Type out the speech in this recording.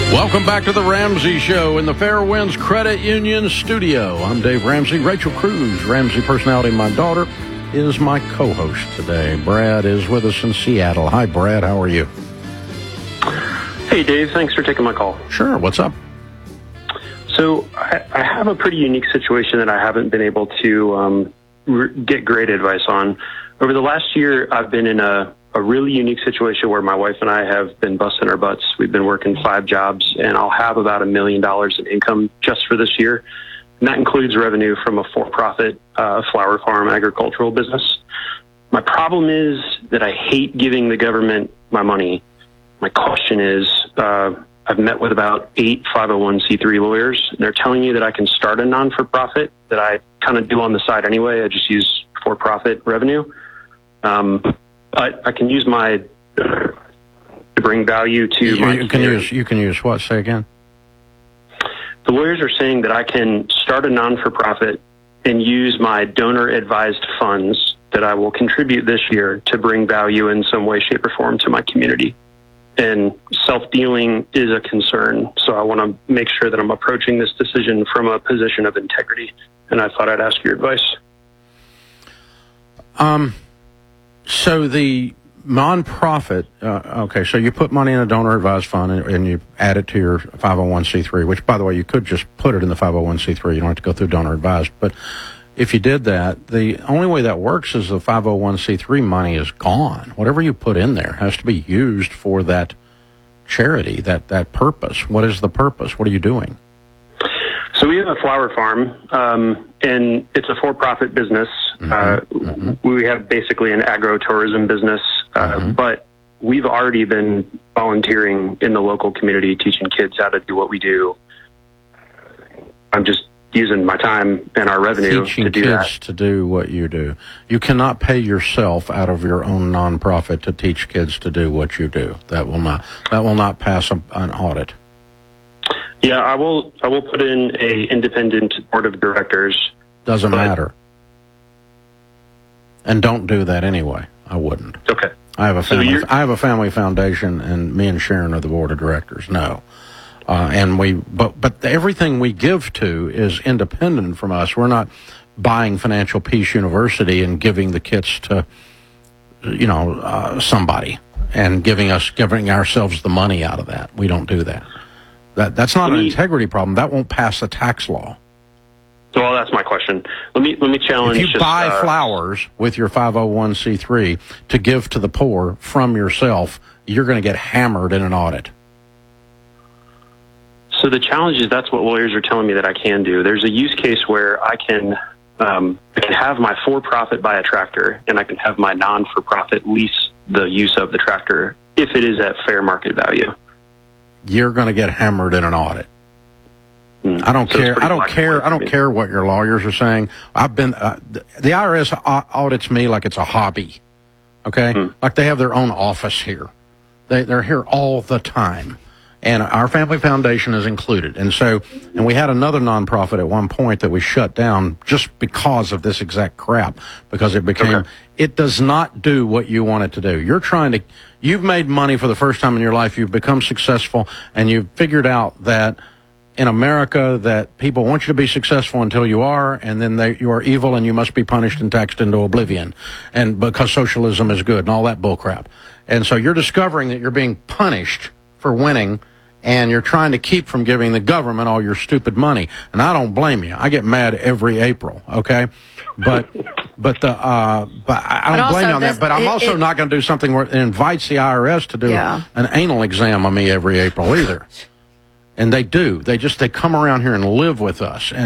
Welcome back to the Ramsey Show in the Fairwinds Credit Union studio. I'm Dave Ramsey. Rachel Cruz, Ramsey personality, my daughter, is my co-host today. Brad is with us in Seattle. Hi, Brad. How are you? Hey, Dave. Thanks for taking my call. Sure. What's up? So I have a pretty unique situation that I haven't been able to get great advice on. Over the last year, I've been in a really unique situation where my wife and I have been busting our butts. We've been working 5 jobs, and I'll have about $1 million in income just for this year. And that includes revenue from a for-profit flower farm agricultural business. My problem is that I hate giving the government my money. My question is, I've met with about 8 501c3 lawyers, and they're telling me that I can start a non-for-profit that I kind of do on the side anyway. I just use for-profit revenue. I can use my to bring value to my. You can use what? Say again. The lawyers are saying that I can start a non-for-profit and use my donor-advised funds that I will contribute this year to bring value in some way, shape, or form to my community. And self-dealing is a concern, so I want to make sure that I'm approaching this decision from a position of integrity. And I thought I'd ask your advice. So the nonprofit, okay, so you put money in a donor-advised fund and you add it to your 501c3, which, by the way, you could just put it in the 501c3. You don't have to go through donor-advised. But if you did that, the only way that works is the 501c3 money is gone. Whatever you put in there has to be used for that charity, that purpose. What is the purpose? What are you doing? So we have a flower farm, and it's a for-profit business. We have basically an agro-tourism business, but we've already been volunteering in the local community, teaching kids how to do what we do. I'm just using my time and our revenue to do that. Teaching kids to do what you do. You cannot pay yourself out of your own nonprofit to teach kids to do what you do. That will not pass an audit. Yeah, I will put in a independent board of directors. Doesn't matter. And don't do that anyway. I wouldn't. Okay. I have a family foundation, and me and Sharon are the board of directors. No. But everything we give to is independent from us. We're not buying Financial Peace University and giving the kits to, somebody and giving ourselves the money out of that. We don't do that. That's not an integrity problem. That won't pass a tax law. Well, that's my question. Let me challenge. If you buy flowers with your 501c3 to give to the poor from yourself, you're going to get hammered in an audit. So the challenge is that's what lawyers are telling me that I can do. There's a use case where I can have my for-profit buy a tractor, and I can have my non-for-profit lease the use of the tractor if it is at fair market value. You're going to get hammered in an audit. I don't care. I don't care what your lawyers are saying. I've been the IRS audits me like it's a hobby. Okay, like they have their own office here. They're here all the time, and our family foundation is included. And we had another nonprofit at one point that we shut down just because of this exact crap. Because it became it does not do what you want it to do. You've made money for the first time in your life. You've become successful, and you've figured out that in America that people want you to be successful until you are, and then you are evil and you must be punished and taxed into oblivion, and because socialism is good and all that bullcrap. And so you're discovering that you're being punished for winning, and you're trying to keep from giving the government all your stupid money. And I don't blame you. I get mad every April, okay? But I don't blame you on that. But I'm also not going to do something where it invites the IRS to do an anal exam on me every April either. And they do. They come around here and live with us.